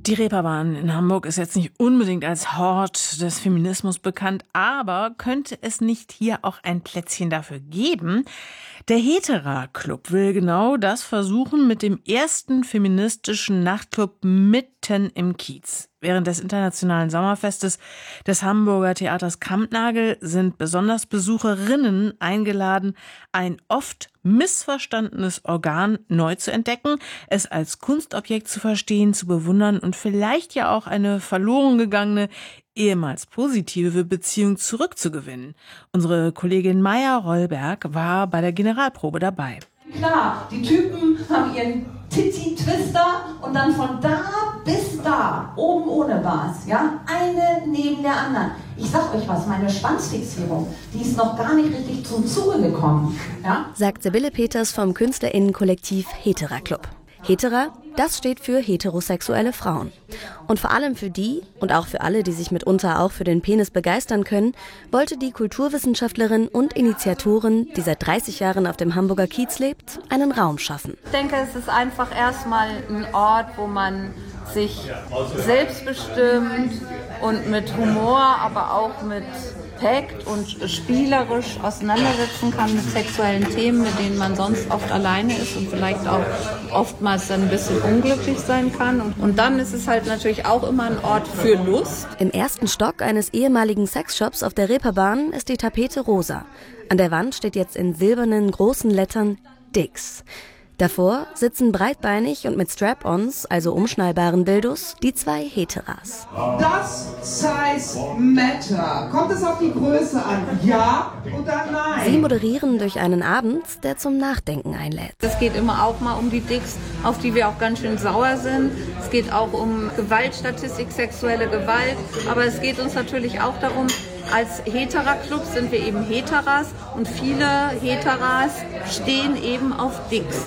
Die Reeperbahn in Hamburg ist jetzt nicht unbedingt als Hort des Feminismus bekannt, aber könnte es nicht hier auch ein Plätzchen dafür geben? Der Hetera-Club will genau das versuchen mit dem ersten feministischen Nachtclub mitten im Kiez. Während des internationalen Sommerfestes des Hamburger Theaters Kampnagel sind besonders Besucherinnen eingeladen, ein oft missverstandenes Organ neu zu entdecken, es als Kunstobjekt zu verstehen, zu bewundern und vielleicht ja auch eine verloren gegangene, ehemals positive Beziehung zurückzugewinnen. Unsere Kollegin Maya Rollberg war bei der Generalprobe dabei. Klar, die Typen haben ihren Titty-Twister und dann von da bis da, oben ohne Bars, ja, eine neben der anderen. Ich sag euch was, meine Schwanzfixierung, die ist noch gar nicht richtig zum Zuge gekommen, ja? Sagt Sibylle Peters vom KünstlerInnen-Kollektiv Hetera Club. Hetera, das steht für heterosexuelle Frauen. Und vor allem für die und auch für alle, die sich mitunter auch für den Penis begeistern können, wollte die Kulturwissenschaftlerin und Initiatorin, die seit 30 Jahren auf dem Hamburger Kiez lebt, einen Raum schaffen. Ich denke, es ist einfach erstmal ein Ort, wo man sich selbstbestimmt und mit Humor, aber auch mit Takt und spielerisch auseinandersetzen kann mit sexuellen Themen, mit denen man sonst oft alleine ist und vielleicht auch oftmals dann ein bisschen unglücklich sein kann. Und dann ist es halt natürlich auch immer ein Ort für Lust. Im ersten Stock eines ehemaligen Sexshops auf der Reeperbahn ist die Tapete rosa. An der Wand steht jetzt in silbernen großen Lettern Dicks. Davor sitzen breitbeinig und mit Strap-ons, also umschnallbaren Dildos, die zwei Heteras. Das Size Matter. Kommt es auf die Größe an? Ja oder nein? Sie moderieren durch einen Abend, der zum Nachdenken einlädt. Es geht immer auch mal um die Dicks, auf die wir auch ganz schön sauer sind. Es geht auch um Gewaltstatistik, sexuelle Gewalt. Aber es geht uns natürlich auch darum, als Hetera-Club sind wir eben Heteras und viele Heteras stehen eben auf Dicks.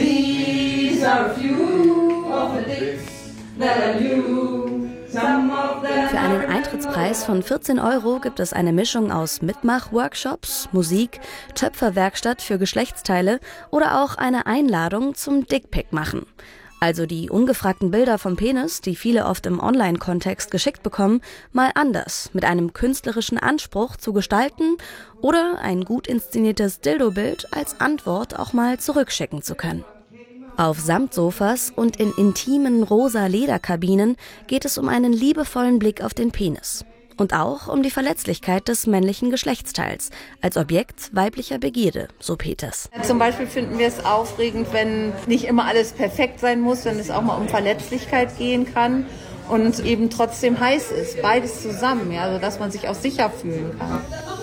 These are a few of the dicks that are you. Some of them. Für einen Eintrittspreis von 14 € gibt es eine Mischung aus Mitmach-Workshops, Musik, Töpferwerkstatt für Geschlechtsteile oder auch eine Einladung zum Dickpick machen. Also die ungefragten Bilder vom Penis, die viele oft im Online-Kontext geschickt bekommen, mal anders, mit einem künstlerischen Anspruch zu gestalten oder ein gut inszeniertes Dildo-Bild als Antwort auch mal zurückschicken zu können. Auf Samtsofas und in intimen rosa Lederkabinen geht es um einen liebevollen Blick auf den Penis. Und auch um die Verletzlichkeit des männlichen Geschlechtsteils als Objekt weiblicher Begierde, so Peters. Zum Beispiel finden wir es aufregend, wenn nicht immer alles perfekt sein muss, wenn es auch mal um Verletzlichkeit gehen kann und eben trotzdem heiß ist. Beides zusammen, ja, also dass man sich auch sicher fühlen kann.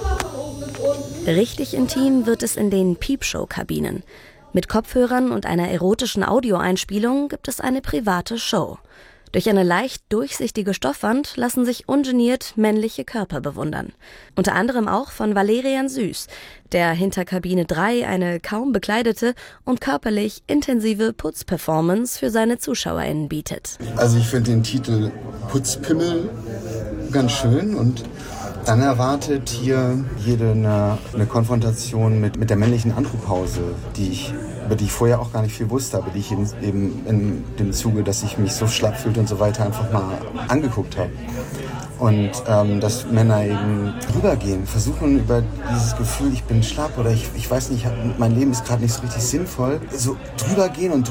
Richtig intim wird es in den Peepshow-Kabinen. Mit Kopfhörern und einer erotischen Audioeinspielung gibt es eine private Show. Durch eine leicht durchsichtige Stoffwand lassen sich ungeniert männliche Körper bewundern. Unter anderem auch von Valerian Süß, der hinter Kabine 3 eine kaum bekleidete und körperlich intensive Putzperformance für seine ZuschauerInnen bietet. Also ich finde den Titel Putzpimmel ganz schön und dann erwartet hier jede eine Konfrontation mit der männlichen Andropause, über die ich vorher auch gar nicht viel wusste, aber die ich eben in dem Zuge, dass ich mich so schlapp fühlte und so weiter, einfach mal angeguckt habe. Und dass Männer eben drübergehen, versuchen über dieses Gefühl, ich bin schlapp oder ich weiß nicht, mein Leben ist gerade nicht so richtig sinnvoll, so drübergehen und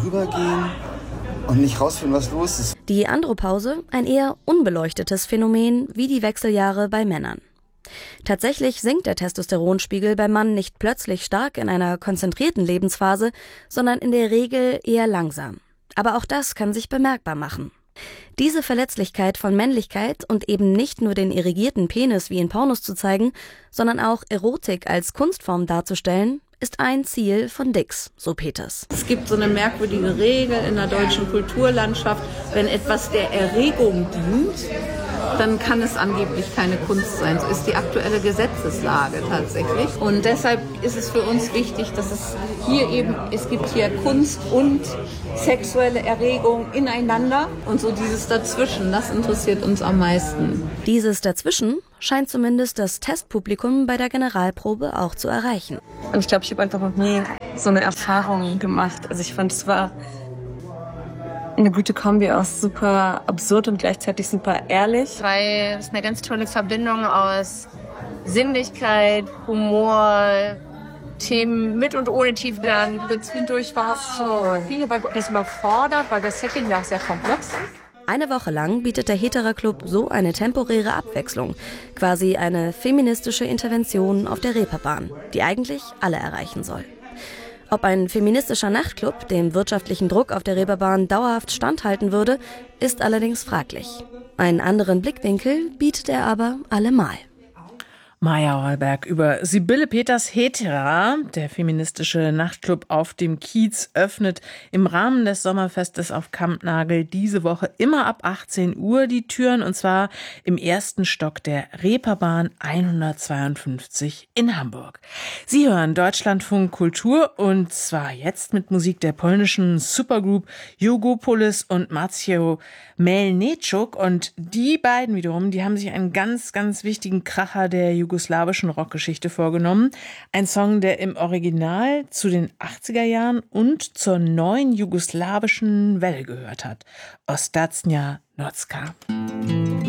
nicht rausfinden, was los ist. Die Andropause, ein eher unbeleuchtetes Phänomen wie die Wechseljahre bei Männern. Tatsächlich sinkt der Testosteronspiegel beim Mann nicht plötzlich stark in einer konzentrierten Lebensphase, sondern in der Regel eher langsam. Aber auch das kann sich bemerkbar machen. Diese Verletzlichkeit von Männlichkeit und eben nicht nur den irrigierten Penis wie in Pornos zu zeigen, sondern auch Erotik als Kunstform darzustellen, ist ein Ziel von Dicks, so Peters. Es gibt so eine merkwürdige Regel in der deutschen Kulturlandschaft, wenn etwas der Erregung dient, dann kann es angeblich keine Kunst sein. So ist die aktuelle Gesetzeslage tatsächlich. Und deshalb ist es für uns wichtig, dass es gibt hier Kunst und sexuelle Erregung ineinander und so dieses Dazwischen, das interessiert uns am meisten. Dieses Dazwischen scheint zumindest das Testpublikum bei der Generalprobe auch zu erreichen. Und ich glaube, ich habe einfach noch nie so eine Erfahrung gemacht. Also ich fand, es war eine gute Kombi aus super absurd und gleichzeitig super ehrlich. Weil es eine ganz tolle Verbindung aus Sinnlichkeit, Humor, Themen mit und ohne Tiefgang. Zwischendurch war es so viel, weil das überfordert, weil das Setting ja sehr komplex ist. Eine Woche lang bietet der Hetera Club so eine temporäre Abwechslung. Quasi eine feministische Intervention auf der Reeperbahn, die eigentlich alle erreichen soll. Ob ein feministischer Nachtclub dem wirtschaftlichen Druck auf der Reeperbahn dauerhaft standhalten würde, ist allerdings fraglich. Einen anderen Blickwinkel bietet er aber allemal. Maja Heuberg über Sibylle Peters Hetera. Der feministische Nachtclub auf dem Kiez öffnet im Rahmen des Sommerfestes auf Kampnagel diese Woche immer ab 18 Uhr die Türen, und zwar im ersten Stock der Reeperbahn 152 in Hamburg. Sie hören Deutschlandfunk Kultur, und zwar jetzt mit Musik der polnischen Supergroup Jugopolis und Maciej Melniczuk, und die beiden wiederum, die haben sich einen ganz, ganz wichtigen Kracher der jugoslawischen Rockgeschichte vorgenommen. Ein Song, der im Original zu den 80er Jahren und zur neuen jugoslawischen Welle gehört hat. Ostatnja Nocka.